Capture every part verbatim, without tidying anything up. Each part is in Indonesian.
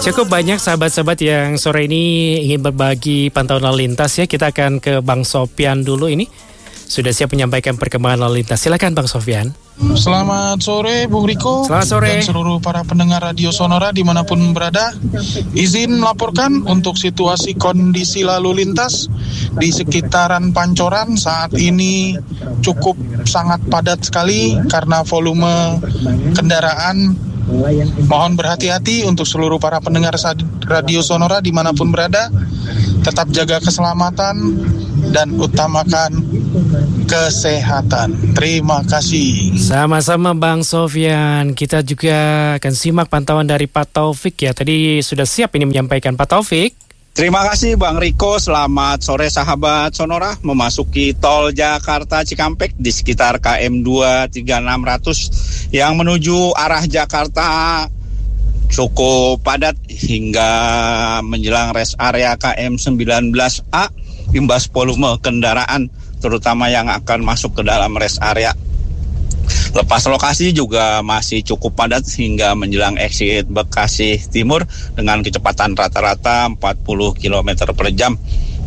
Cukup banyak sahabat-sahabat yang sore ini ingin berbagi pantauan lalu lintas ya. Kita akan ke Bang Sofyan dulu ini. Sudah siap menyampaikan perkembangan lalu lintas. Silakan Bang Sofyan. Selamat sore Bung Riko. Selamat sore. Dan seluruh para pendengar Radio Sonora dimanapun berada. Izin melaporkan untuk situasi kondisi lalu lintas di sekitaran Pancoran saat ini cukup sangat padat sekali karena volume kendaraan. Mohon berhati-hati untuk seluruh para pendengar Radio Sonora dimanapun berada. Tetap jaga keselamatan dan utamakan kesehatan. Terima kasih. Sama-sama Bang Sofyan. Kita juga akan simak pantauan dari Pak Taufik ya. Tadi sudah siap ini menyampaikan Pak Taufik. Terima kasih Bang Riko, selamat sore sahabat Sonora. Memasuki tol Jakarta Cikampek di sekitar K M dua tiga enam ratus yang menuju arah Jakarta cukup padat hingga menjelang rest area K M sembilan belas A. Imbas volume kendaraan terutama yang akan masuk ke dalam rest area. Lepas lokasi juga masih cukup padat hingga menjelang exit Bekasi Timur dengan kecepatan rata-rata empat puluh kilometer per jam.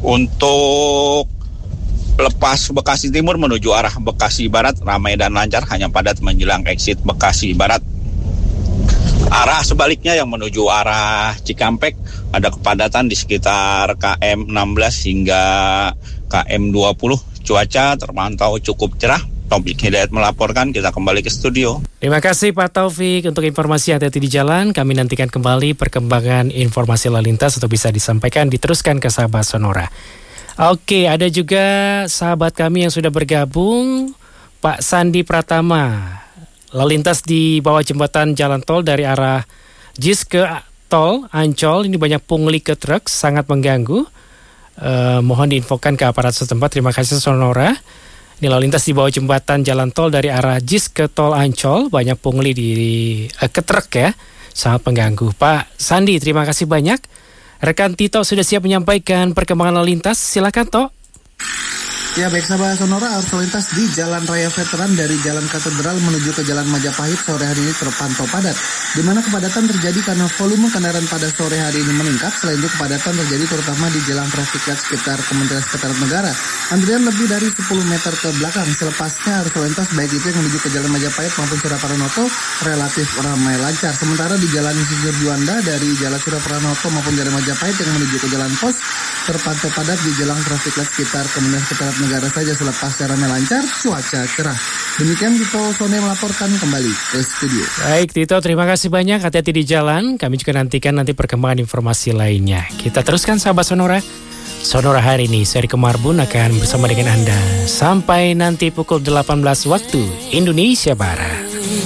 Untuk lepas Bekasi Timur menuju arah Bekasi Barat ramai dan lancar, hanya padat menjelang exit Bekasi Barat. Arah sebaliknya yang menuju arah Cikampek ada kepadatan di sekitar K M enam belas hingga K M dua puluh. Cuaca terpantau cukup cerah. Taufik Hidayat melaporkan, kita kembali ke studio. Terima kasih Pak Taufik untuk informasi hati-hati di jalan. Kami nantikan kembali perkembangan informasi lalu lintas untuk bisa disampaikan, diteruskan ke sahabat Sonora. Oke, ada juga sahabat kami yang sudah bergabung, Pak Sandi Pratama. Lalu lintas di bawah jembatan jalan tol dari arah J I S ke tol Ancol, ini banyak pungli ke truk, sangat mengganggu. Eh, mohon diinfokan ke aparat setempat. Terima kasih Sonora. Ini lalu lintas di bawah jembatan jalan tol dari arah J I S ke tol Ancol, banyak pungli di eh, ke truk ya, sangat mengganggu. Pak Sandi, terima kasih banyak. Rekan Tito sudah siap menyampaikan perkembangan lalu lintas. Silakan Tok. Ya baik sahabat Sonora, arus lalu lintas di Jalan Raya Veteran dari Jalan Katedral menuju ke Jalan Majapahit sore hari ini terpantau padat, di mana kepadatan terjadi karena volume kendaraan pada sore hari ini meningkat. Selain itu kepadatan terjadi terutama di Jalan Traffic Light sekitar Kementerian Sekretariat Negara. Antrian lebih dari sepuluh meter ke belakang. Selepasnya arus lalu lintas baik itu yang menuju ke Jalan Majapahit maupun Surapranoto relatif ramai lancar. Sementara di Jalan Insinyur Juanda dari Jalan Surapranoto maupun Jalan Majapahit yang menuju ke Jalan Pos terpantau padat di Jalan Traffic Light sekitar Kementerian Sekretariat Negara saja. Selepasnya ramai lancar, cuaca cerah. Demikian Tito Sone melaporkan, kembali ke studio. Baik Tito, terima kasih banyak. Hati-hati di jalan. Kami juga nantikan nanti perkembangan informasi lainnya. Kita teruskan sahabat Sonora. Sonora hari ini, Seri Kemarbun akan bersama dengan Anda sampai nanti pukul delapan belas waktu Indonesia Barat.